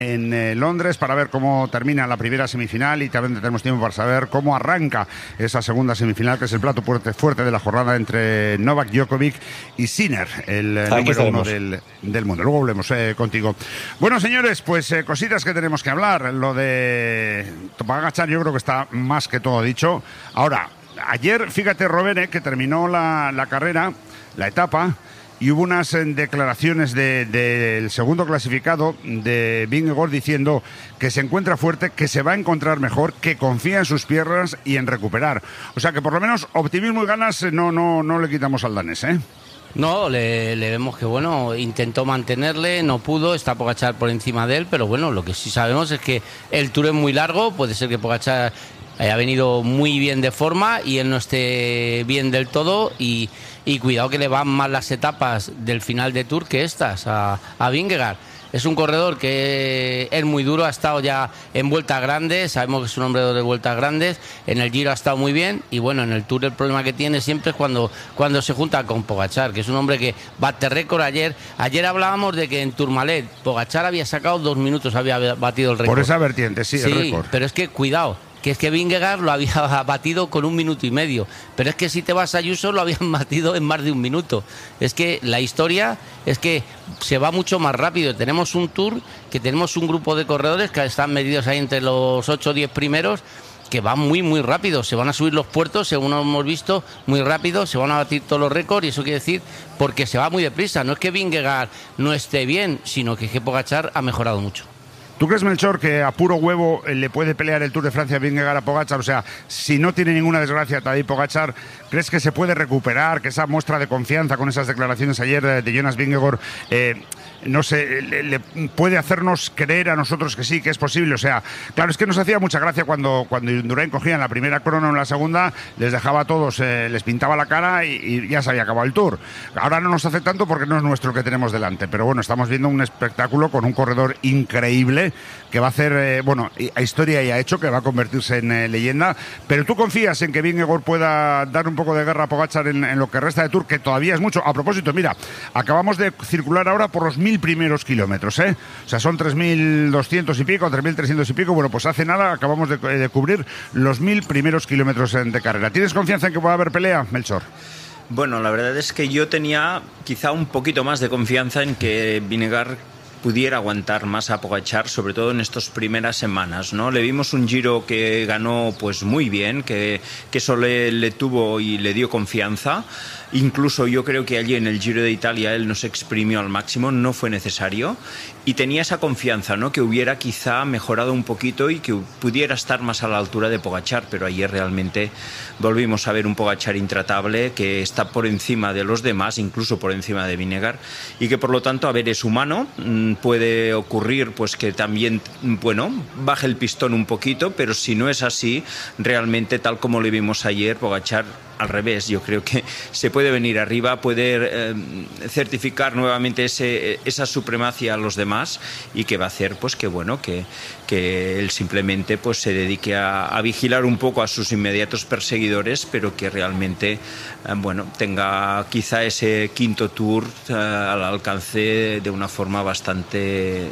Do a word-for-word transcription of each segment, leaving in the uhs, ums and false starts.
en eh, Londres para ver cómo termina la primera semifinal y también tenemos tiempo para saber cómo arranca esa segunda semifinal, que es el plato fuerte, fuerte de la jornada entre Novak Djokovic y Sinner, el eh, número uno del, del mundo. Luego volvemos eh, contigo. Bueno, señores, pues eh, cositas que tenemos que hablar. Lo de Pogačar yo creo que está más que todo dicho. Ahora, ayer, fíjate, Robene, que terminó la, la carrera, la etapa, y hubo unas declaraciones del de, de segundo clasificado, de Vingegaard, diciendo que se encuentra fuerte, que se va a encontrar mejor, que confía en sus piernas y en recuperar. O sea que por lo menos optimismo y ganas no, no, no le quitamos al danés, ¿eh? No, le, le vemos que, bueno, intentó mantenerle, no pudo, está Pogačar por encima de él, pero bueno, lo que sí sabemos es que el Tour es muy largo, puede ser que Pogačar ha venido muy bien de forma y él no esté bien del todo, y, y cuidado que le van más las etapas del final de Tour que estas a, a Vingegaard. Es un corredor que es muy duro, ha estado ya en vueltas grandes, sabemos que es un hombre de vueltas grandes, en el Giro ha estado muy bien, y bueno, en el Tour el problema que tiene siempre es cuando, cuando se junta con Pogačar, que es un hombre que bate récord. Ayer ayer hablábamos de que en Tourmalet Pogačar había sacado dos minutos, había batido el récord. Por esa vertiente, sí, sí, el récord. Pero es que cuidado, que es que Vingegaard lo había batido con un minuto y medio, pero es que si te vas a Ayuso lo habían batido en más de un minuto. Es que la historia es que se va mucho más rápido. Tenemos un Tour, que tenemos un grupo de corredores que están medidos ahí entre los ocho o diez primeros, que van muy muy rápido, se van a subir los puertos, según hemos visto, muy rápido, se van a batir todos los récords, y eso quiere decir porque se va muy deprisa. No es que Vingegaard no esté bien, sino que Pogačar ha mejorado mucho. ¿Tú crees, Melchor, que a puro huevo le puede pelear el Tour de Francia a Vingegaard a Pogačar? O sea, si no tiene ninguna desgracia Tadej Pogačar, ¿crees que se puede recuperar, que esa muestra de confianza con esas declaraciones ayer de, de Jonas Vingegaard, eh, no sé, le, le puede hacernos creer a nosotros que sí, que es posible? O sea, claro, es que nos hacía mucha gracia cuando, cuando Indurain cogía en la primera crono, en la segunda, les dejaba a todos, eh, les pintaba la cara y, y ya se había acabado el Tour. Ahora no nos hace tanto porque no es nuestro el que tenemos delante, pero bueno, estamos viendo un espectáculo con un corredor increíble, que va a hacer, eh, bueno, a historia y ha hecho, que va a convertirse en eh, leyenda. Pero tú confías en que Vingegaard pueda dar un poco de guerra a Pogačar en, en lo que resta de Tour, que todavía es mucho. A propósito, mira, acabamos de circular ahora por los mil primeros kilómetros, ¿eh? O sea, son tres mil doscientos y pico, tres mil trescientos y pico. Bueno, pues hace nada acabamos de, de cubrir los mil primeros kilómetros de carrera. ¿Tienes confianza en que pueda haber pelea, Melchor? Bueno, la verdad es que yo tenía quizá un poquito más de confianza en que Vingegaard pudiera aguantar más a Pogačar, sobre todo en estas primeras semanas, ¿no? Le vimos un Giro que ganó pues muy bien, que, que eso le, le tuvo y le dio confianza. Incluso yo creo que allí en el Giro de Italia él nos exprimió al máximo, no fue necesario, y tenía esa confianza, ¿no? Que hubiera quizá mejorado un poquito y que pudiera estar más a la altura de Pogačar, pero ayer realmente volvimos a ver un Pogačar intratable, que está por encima de los demás, incluso por encima de Vingegaard, y que por lo tanto, a ver, es humano, puede ocurrir pues que también, bueno, baje el pistón un poquito, pero si no es así, realmente tal como le vimos ayer, Pogačar al revés, yo creo que se puede venir arriba, puede eh, certificar nuevamente ese, esa supremacia a los demás, y que va a hacer pues que bueno que, que él simplemente pues se dedique a, a vigilar un poco a sus inmediatos perseguidores, pero que realmente eh, bueno tenga quizá ese quinto Tour eh, al alcance de una forma bastante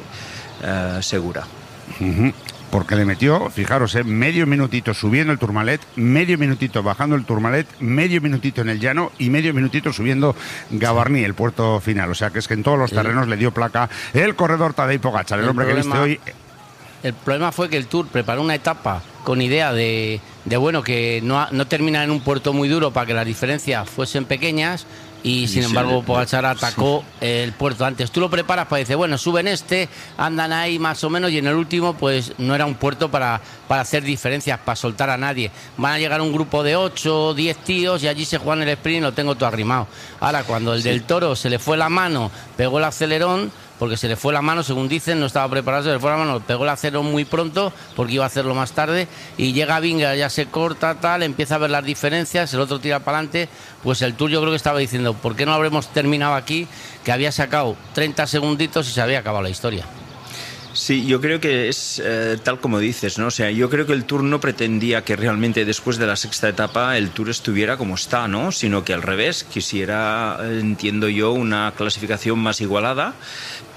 eh, segura. Uh-huh. Porque le metió, fijaros, eh, medio minutito subiendo el Tourmalet, medio minutito bajando el Tourmalet, medio minutito en el llano y medio minutito subiendo Gavarnie, el puerto final. O sea que es que en todos los terrenos sí le dio placa el corredor Tadej Pogačar, el, el hombre problema, que viste hoy. El problema fue que el Tour preparó una etapa con idea de, de bueno, que no, no terminar en un puerto muy duro para que las diferencias fuesen pequeñas. Y sin embargo Pogačar atacó sí. el puerto antes. Tú lo preparas para decir, bueno, suben este, andan ahí más o menos, y en el último pues no era un puerto para, para hacer diferencias, para soltar a nadie. Van a llegar un grupo de ocho o diez tíos y allí se juegan el sprint y lo tengo todo arrimado. Ahora, cuando el sí. del Toro se le fue la mano, pegó el acelerón, porque se le fue la mano, según dicen, no estaba preparado, se le fue la mano, pegó el acelerón muy pronto, porque iba a hacerlo más tarde, y llega Vingegaard, ya se corta, tal, empieza a ver las diferencias, el otro tira para adelante, pues el Tour yo creo que estaba diciendo, ¿por qué no habremos terminado aquí? Que había sacado treinta segunditos y se había acabado la historia. Sí, yo creo que es eh, tal como dices, ¿no? O sea, yo creo que el Tour no pretendía que realmente después de la sexta etapa el Tour estuviera como está, ¿no? Sino que al revés, quisiera, entiendo yo, una clasificación más igualada,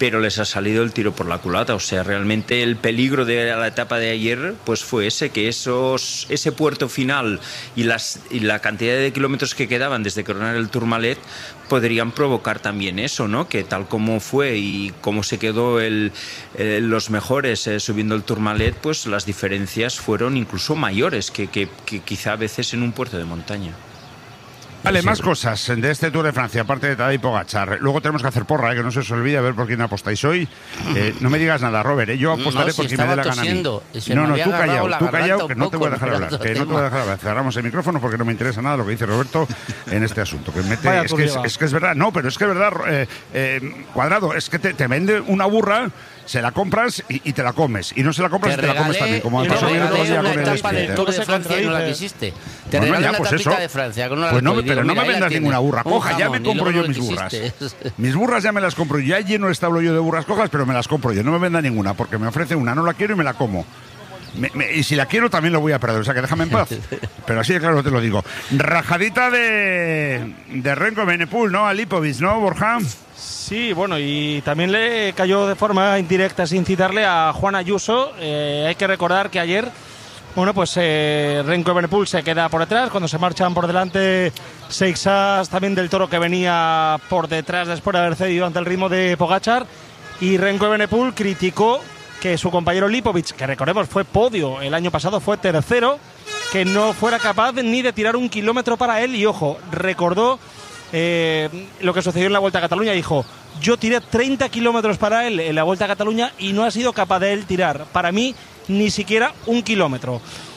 pero les ha salido el tiro por la culata. O sea, realmente el peligro de la etapa de ayer pues fue ese, que esos, ese puerto final y, las, y la cantidad de kilómetros que quedaban desde coronar el Tourmalet podrían provocar también eso, ¿no? Que tal como fue y como se quedó el, eh, los mejores eh, subiendo el Tourmalet, pues las diferencias fueron incluso mayores que, que, que quizá a veces en un puerto de montaña. Vale, más cosas de este Tour de Francia, aparte de Tadej Pogačar. Luego tenemos que hacer porra, ¿eh? Que no se os olvide, a ver por quién apostáis hoy. Eh, no me digas nada, Robert, ¿eh? Yo apostaré no, si por quien me dé la gana a mí. No, no, tú callado, tú callado, que no te voy a dejar poco, hablar. Que no te voy a dejar hablar. Cerramos el micrófono porque no me interesa nada lo que dice Roberto en este asunto. Que mete, es, que es, es que es verdad, no, pero es que es verdad, eh, eh, Cuadrado, es que te, te vende una burra, se la compras y, y te la comes. Y no se la compras te y te la comes también, como te pasó el otro día una con el etapa del Tour de Francia y no la quisiste. Te bueno, regalé ya, una pues tapita eso. de Francia con una pues no, pero no me vendas ninguna burra coja, ya me compro yo mis burras. Mis burras ya me las compro, ya lleno el establo yo de burras cojas, pero me las compro yo, no me venda ninguna, porque me ofrece una, no la quiero y me la como. Me, me, y si la quiero también lo voy a perder, o sea que déjame en paz. Pero así de claro te lo digo. Rajadita de, de Renko Evenepoel, ¿no? A Lipovic, ¿no, Borja? Sí, bueno, y también le cayó de forma indirecta, sin citarle, a Juan Ayuso. Eh, hay que recordar que ayer, bueno, pues eh, Renko Evenepoel se queda por detrás, cuando se marchan por delante Seixas también del Toro, que venía por detrás después de haber cedido ante el ritmo de Pogačar, y Renko Evenepoel criticó que su compañero Lipovic, que recordemos fue podio el año pasado, fue tercero, que no fuera capaz ni de tirar un kilómetro para él. Y ojo, recordó eh, lo que sucedió en la Vuelta a Cataluña. Dijo, yo tiré treinta kilómetros para él en la Vuelta a Cataluña y no ha sido capaz de él tirar, para mí, ni siquiera un kilómetro.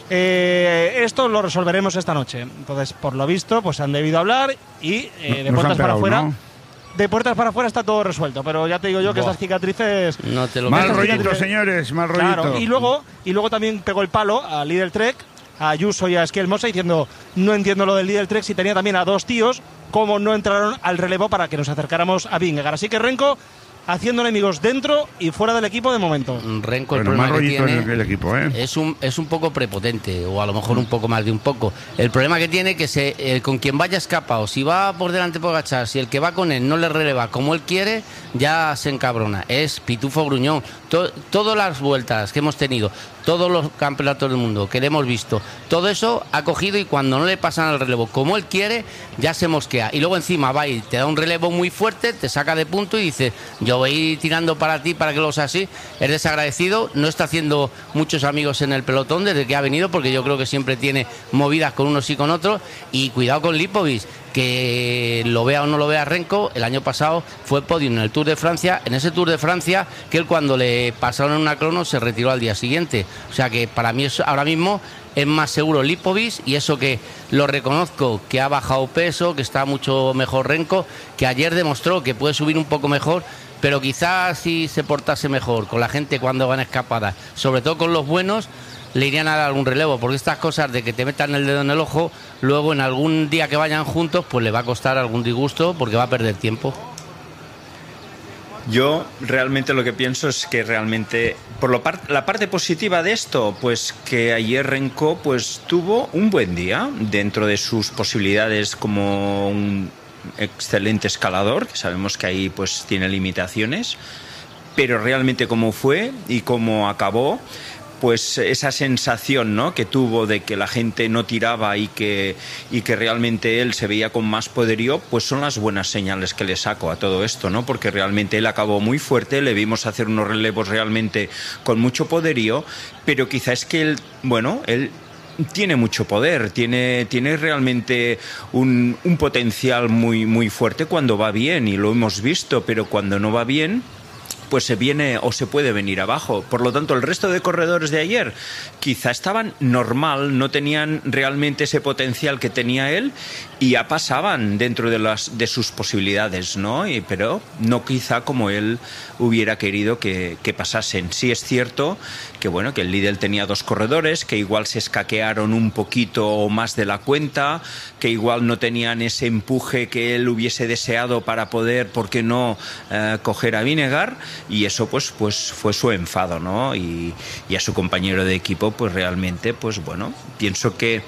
Eh, esto lo resolveremos esta noche. Entonces, por lo visto, pues han debido hablar y eh, de puertas para afuera, ¿no? De puertas para afuera está todo resuelto, pero ya te digo yo que Buah. estas cicatrices... No te lo mal rollito, señores, mal rollito. Claro, y luego, y luego también pegó el palo a Lidl Trek, a Ayuso y a Esquiel Mosa, diciendo, no entiendo lo del Lidl Trek si tenía también a dos tíos, cómo no entraron al relevo para que nos acercáramos a Vingegaard. Así que Renko haciendo enemigos dentro y fuera del equipo de momento. Renko, el bueno, problema que tiene el, el equipo, ¿eh? es un es un poco prepotente, o a lo mejor un poco más de un poco. El problema que tiene que se eh, con quien vaya escapado, si va por delante Pogačar, si el que va con él no le releva como él quiere, ya se encabrona. Es pitufo gruñón. To, todas las vueltas que hemos tenido, todos los campeonatos del mundo que le hemos visto, todo eso ha cogido, y cuando no le pasan el relevo como él quiere, ya se mosquea. Y luego encima va y te da un relevo muy fuerte, te saca de punto y dice, yo voy tirando para ti para que lo sea así. Es desagradecido, no está haciendo muchos amigos en el pelotón desde que ha venido, porque yo creo que siempre tiene movidas con unos y con otros. Y cuidado con Lipovic, que lo vea o no lo vea Renko, el año pasado fue podio en el Tour de Francia, en ese Tour de Francia que él, cuando le pasaron en una crono, se retiró al día siguiente. O sea que para mí es, ahora mismo es más seguro Lipovic, y eso que lo reconozco, que ha bajado peso, que está mucho mejor Renko, que ayer demostró que puede subir un poco mejor, pero quizás si se portase mejor con la gente cuando van escapadas, sobre todo con los buenos, le irían a dar algún relevo, porque estas cosas de que te metan el dedo en el ojo, luego en algún día que vayan juntos, pues le va a costar algún disgusto, porque va a perder tiempo. Yo realmente lo que pienso es que realmente, por lo par la parte positiva de esto, pues que ayer Renko pues tuvo un buen día dentro de sus posibilidades como un excelente escalador, que sabemos que ahí pues tiene limitaciones, pero realmente como fue y cómo acabó, pues esa sensación, ¿no?, que tuvo de que la gente no tiraba y que, y que realmente él se veía con más poderío, pues son las buenas señales que le saco a todo esto, ¿no? Porque realmente él acabó muy fuerte, le vimos hacer unos relevos realmente con mucho poderío, pero quizá es que él, bueno, él tiene mucho poder, tiene, tiene realmente un, un potencial muy, muy fuerte cuando va bien, y lo hemos visto, pero cuando no va bien, pues se viene o se puede venir abajo. Por lo tanto, el resto de corredores de ayer quizá estaban normal, no tenían realmente ese potencial que tenía él, y ya pasaban dentro de las de sus posibilidades, ¿no? Y, pero no quizá como él hubiera querido que, que pasasen. Sí es cierto que, bueno, que el Lidl tenía dos corredores que igual se escaquearon un poquito más de la cuenta, que igual no tenían ese empuje que él hubiese deseado para poder, ¿por qué no?, eh, coger a Vingegaard, y eso pues, pues fue su enfado, ¿no? Y, y a su compañero de equipo, pues realmente, pues bueno, pienso que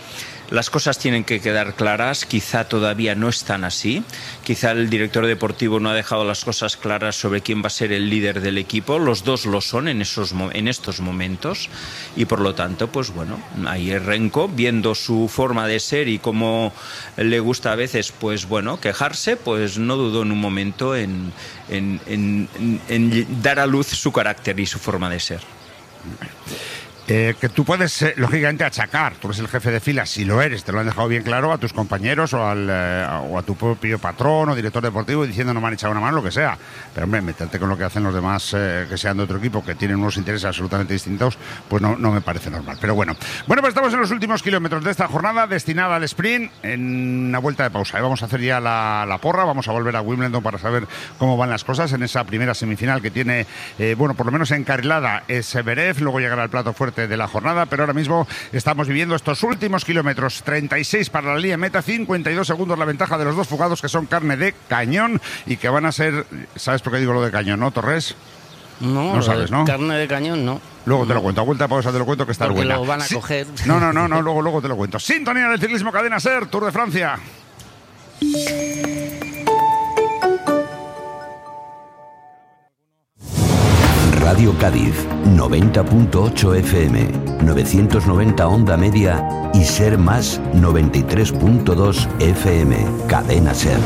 las cosas tienen que quedar claras, quizá todavía no están así, quizá el director deportivo no ha dejado las cosas claras sobre quién va a ser el líder del equipo, los dos lo son en, esos, en estos momentos y por lo tanto, pues bueno, ahí Renko, viendo su forma de ser y cómo le gusta a veces, pues bueno, quejarse, pues no dudó en un momento en, en, en, en, en dar a luz su carácter y su forma de ser. Eh, que tú puedes, eh, lógicamente, achacar, tú eres el jefe de fila, si lo eres, te lo han dejado bien claro, a tus compañeros o, al, eh, o a tu propio patrón o director deportivo diciendo no me han echado una mano, lo que sea. Pero, hombre, meterte con lo que hacen los demás eh, que sean de otro equipo, que tienen unos intereses absolutamente distintos, pues no, no me parece normal. Pero bueno, bueno, pues estamos en los últimos kilómetros de esta jornada destinada al sprint en una vuelta de pausa. Y vamos a hacer ya la, la porra, vamos a volver a Wimbledon para saber cómo van las cosas en esa primera semifinal que tiene, eh, bueno, por lo menos encarrilada es Zverev, luego llegará el plato fuerte de la jornada, pero ahora mismo estamos viviendo estos últimos kilómetros, treinta y seis para la línea meta, cincuenta y dos segundos la ventaja de los dos fugados que son carne de cañón y que van a ser, ¿sabes por qué digo lo de cañón, no, Torres? No, no sabes, ¿no? Carne de cañón, no. Luego no. te lo cuento, a vuelta de pausa te lo cuento que está Porque buena. lo van a sí. coger. No, no, no, no, luego, luego te lo cuento. Sintonía del ciclismo, Cadena SER, Tour de Francia. Radio Cádiz, noventa punto ocho F M, novecientos noventa onda media y SER más noventa y tres punto dos F M. Cadena SER.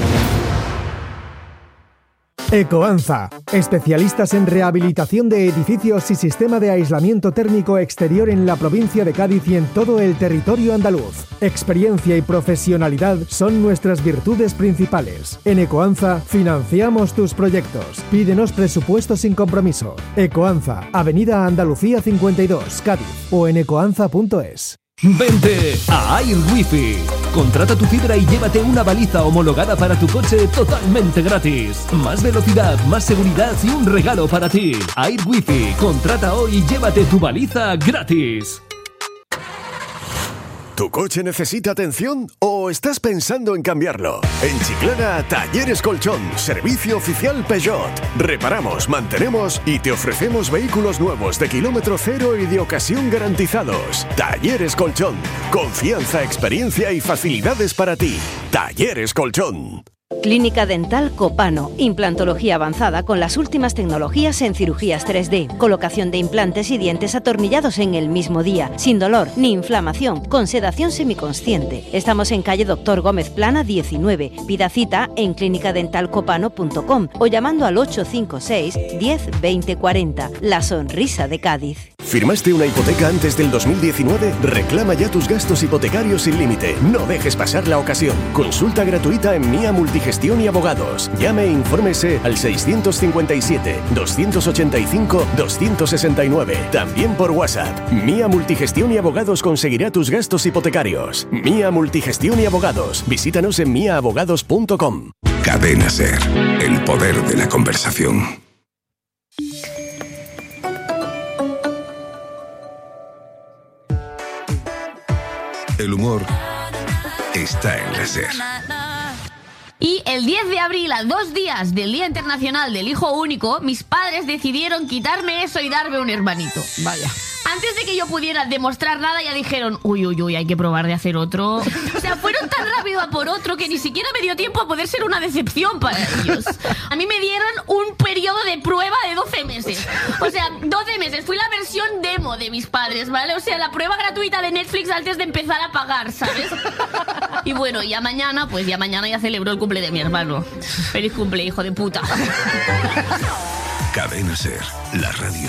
Ecoanza, especialistas en rehabilitación de edificios y sistema de aislamiento térmico exterior en la provincia de Cádiz y en todo el territorio andaluz. Experiencia y profesionalidad son nuestras virtudes principales. En Ecoanza financiamos tus proyectos. Pídenos presupuesto sin compromiso. Ecoanza, Avenida Andalucía cincuenta y dos, Cádiz o en ecoanza punto es. Vente a Air Wifi. Contrata tu fibra y llévate una baliza homologada para tu coche totalmente gratis. Más velocidad, más seguridad y un regalo para ti. Air Wifi. Contrata hoy y llévate tu baliza gratis. ¿Tu coche necesita atención o estás pensando en cambiarlo? En Chiclana, Talleres Colchón, servicio oficial Peugeot. Reparamos, mantenemos y te ofrecemos vehículos nuevos de kilómetro cero y de ocasión garantizados. Talleres Colchón, confianza, experiencia y facilidades para ti. Talleres Colchón. Clínica Dental Copano, implantología avanzada con las últimas tecnologías en cirugías tres D, colocación de implantes y dientes atornillados en el mismo día, sin dolor ni inflamación, con sedación semiconsciente. Estamos en calle Doctor Gómez Plana diecinueve. Pida cita en clínica dental copano punto com o llamando al ocho cinco seis, diez, veinte, cuarenta. La sonrisa de Cádiz. ¿Firmaste una hipoteca antes del dos mil diecinueve? Reclama ya tus gastos hipotecarios sin límite. No dejes pasar la ocasión. Consulta gratuita en Mía Multigestión y Abogados. Llame e infórmese al seiscientos cincuenta y siete, doscientos ochenta y cinco, doscientos sesenta y nueve. También por WhatsApp. Mía Multigestión y Abogados conseguirá tus gastos hipotecarios. Mía Multigestión y Abogados. Visítanos en mía abogados punto com. Cadena SER. El poder de la conversación. El humor está en la SER. Y el diez de abril, a dos días del Día Internacional del Hijo Único, mis padres decidieron quitarme eso y darme un hermanito. Vaya. Antes de que yo pudiera demostrar nada, ya dijeron, uy, uy, uy, hay que probar de hacer otro. O sea, fueron tan rápido a por otro que ni siquiera me dio tiempo a poder ser una decepción para ellos. A mí me dieron un periodo de prueba de doce meses. O sea, doce meses. Fui la versión demo de mis padres, ¿vale? O sea, la prueba gratuita de Netflix antes de empezar a pagar, ¿sabes? Y bueno, ya mañana, pues ya mañana ya celebro el cumple de mi hermano. Feliz cumple, hijo de puta. Cadena SER, la radio